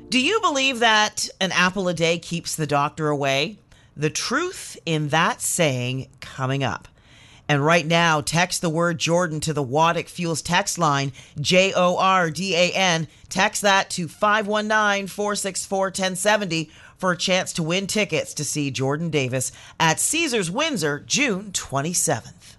Do you believe that an apple a day keeps the doctor away? The truth in that saying coming up. And right now, text the word Jordan to the Waddick Fuels text line, JORDAN. Text that to 519-464-1070 for a chance to win tickets to see Jordan Davis at Caesars Windsor, June 27th.